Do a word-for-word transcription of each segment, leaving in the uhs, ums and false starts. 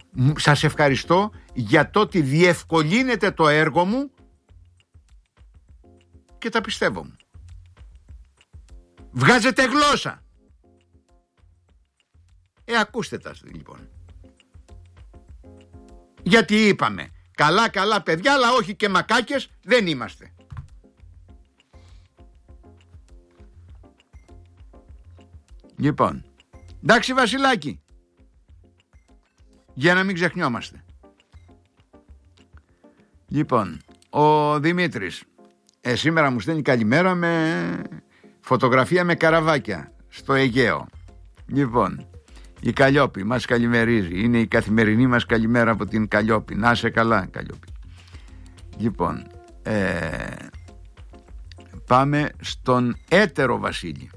Σας ευχαριστώ για το ότι διευκολύνετε το έργο μου και τα πιστεύω μου. Βγάζετε γλώσσα. Ε, ακούστε τα λοιπόν. Γιατί είπαμε, καλά καλά παιδιά, αλλά όχι και μακάκες δεν είμαστε. Λοιπόν, εντάξει Βασιλάκη, για να μην ξεχνιόμαστε. Λοιπόν, ο Δημήτρης ε, σήμερα μου στέλνει καλημέρα με φωτογραφία με καραβάκια στο Αιγαίο. Λοιπόν, η Καλλιόπη μας καλημερίζει. Είναι η καθημερινή μας καλημέρα από την Καλλιόπη. Να είσαι καλά Καλλιόπη. Λοιπόν, ε, πάμε στον έτερο Βασίλη.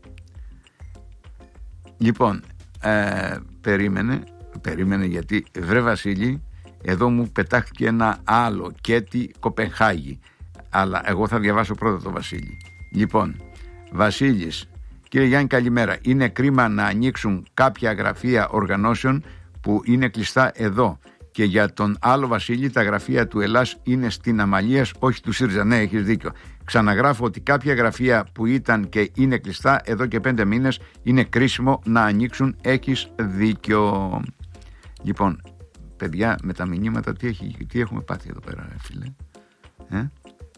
Λοιπόν, ε, περίμενε, περίμενε γιατί βρε Βασίλη, εδώ μου πετάχτηκε ένα άλλο Κέτι Κοπενχάγη. Αλλά εγώ θα διαβάσω πρώτα το Βασίλη. Λοιπόν, Βασίλης, κύριε Γιάννη καλημέρα. Είναι κρίμα να ανοίξουν κάποια γραφεία οργανώσεων που είναι κλειστά εδώ. Και για τον άλλο Βασίλη τα γραφεία του Ελλάς είναι στην Αμαλίας, όχι του ΣΥΡΙΖΑ. Ναι, έχεις δίκιο. Ξαναγράφω ότι κάποια γραφεία που ήταν και είναι κλειστά εδώ και πέντε μήνες είναι κρίσιμο να ανοίξουν. Έχεις δίκιο. Λοιπόν, παιδιά, με τα μηνύματα τι, έχει, τι έχουμε πάθει εδώ πέρα, φίλε. Ε?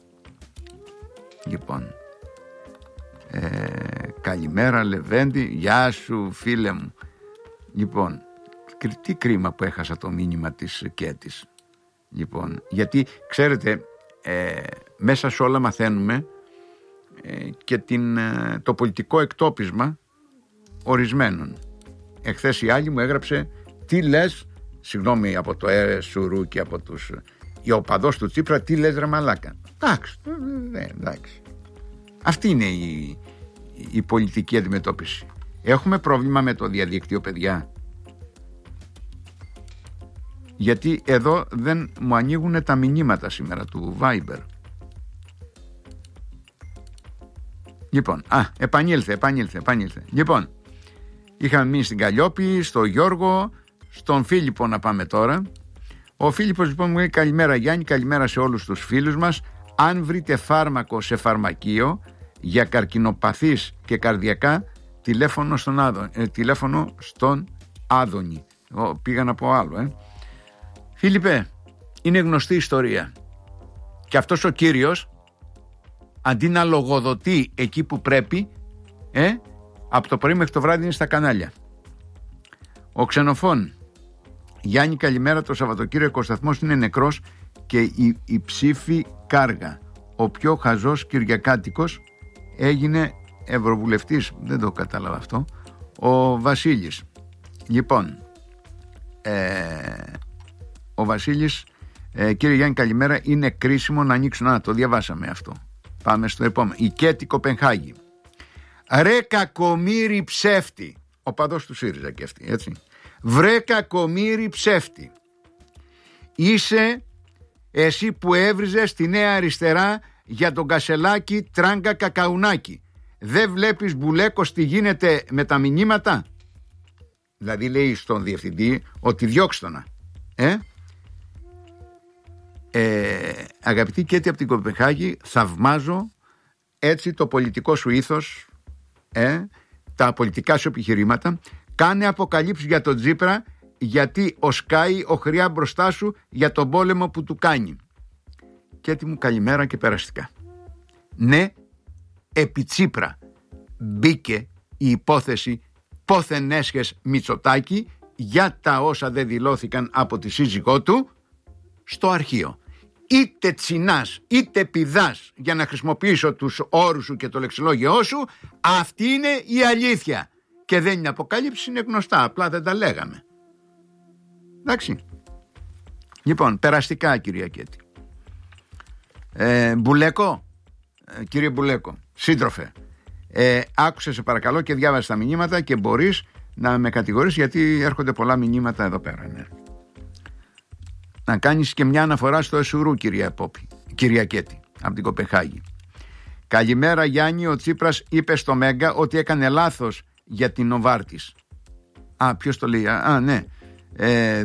Λοιπόν, ε, καλημέρα Λεβέντη, γεια σου φίλε μου. Λοιπόν, τι κρίμα που έχασα το μήνυμα της Κέτης. Λοιπόν, γιατί ξέρετε, ε, μέσα σε όλα μαθαίνουμε ε, και την, ε, το πολιτικό εκτόπισμα ορισμένων. Εχθές η άλλη μου έγραψε τι λες, συγγνώμη από το ΕΣΟΥΡΟΥ και από τους, η οπαδός του Τσίπρα, τι λες ρε μαλάκα. Εντάξει, ναι, εντάξει. Αυτή είναι η, η πολιτική αντιμετώπιση. Έχουμε πρόβλημα με το διαδίκτυο, παιδιά. Γιατί εδώ δεν μου ανοίγουν τα μηνύματα σήμερα του Viber. Λοιπόν, α, επανήλθε, επανήλθε, επανήλθε. Λοιπόν, είχαμε μείνει στην Καλλιόπη, στο Γιώργο, στον Φίλιππο να πάμε τώρα. Ο Φίλιππος λοιπόν μου λέει καλημέρα Γιάννη, καλημέρα σε όλους τους φίλους μας. Αν βρείτε φάρμακο σε φαρμακείο για καρκινοπαθείς και καρδιακά, τηλέφωνο στον, Άδων, ε, τηλέφωνο στον Άδωνη. Ο, πήγα να πω άλλο, ε. Φίλιππε, είναι γνωστή ιστορία. Και αυτός ο κύριος, αντί να λογοδοτεί εκεί που πρέπει, ε, από το πρωί μέχρι το βράδυ είναι στα κανάλια. Ο Ξενοφών, Γιάννη καλημέρα, το Σαββατοκύριακο ο σταθμός είναι νεκρός και η, η ψήφη κάργα. Ο πιο χαζός Κυριακάτικος έγινε ευρωβουλευτής, δεν το κατάλαβα αυτό, ο Βασίλης. Λοιπόν, ε, ο Βασίλης, ε, κύριε Γιάννη καλημέρα, είναι κρίσιμο να ανοίξουν. Α, το διαβάσαμε αυτό. Πάμε στο επόμενο. Η Κέτι Κοπενχάγη. Ρε κακομοίρη ψεύτη. Ο παδός του ΣΥΡΙΖΑ και αυτή, έτσι. Βρε κακομοίρη ψεύτη. Είσαι εσύ που έβριζες τη Νέα Αριστερά για τον Κασελάκη Τράγκα Κακαουνάκη. Δεν βλέπεις Μπουλέκος τι γίνεται με τα μηνύματα? Δηλαδή λέει στον διευθυντή ότι διώξτε τον. Ε? Ε, αγαπητή Κέτι από την Κοπενχάγη, θαυμάζω έτσι το πολιτικό σου ήθος, ε, τα πολιτικά σου επιχειρήματα. Κάνε αποκαλύψεις για τον Τσίπρα, γιατί ο Σκάι οχριά μπροστά σου για τον πόλεμο που του κάνει. Κέτι μου καλημέρα και περαστικά. Ναι, επί Τσίπρα μπήκε η υπόθεση πόθεν έσχες Μητσοτάκη για τα όσα δεν δηλώθηκαν από τη σύζυγό του στο αρχείο. Είτε τσινάς είτε πηδάς για να χρησιμοποιήσω τους όρους σου και το λεξιλόγιό σου, αυτή είναι η αλήθεια. Και δεν είναι αποκάλυψη, είναι γνωστά, απλά δεν τα λέγαμε. Εντάξει. Λοιπόν, περαστικά κυρία Κέτη. Ε, Μπουλέκο, ε, κύριε Μπουλέκο, σύντροφε, ε, άκουσε σε παρακαλώ και διάβασε τα μηνύματα και μπορείς να με κατηγορείς γιατί έρχονται πολλά μηνύματα εδώ πέρα. Ναι. Να κάνεις και μια αναφορά στο ΕΣΟΥΡΟΥ, κυρία Πόπη, κυρία Κέτη, από την Κοπενχάγη. Καλημέρα Γιάννη, ο Τσίπρας είπε στο Μέγκα ότι έκανε λάθος για την Νοβάρτης. Α, ποιος το λέει? Α, ναι. Ε,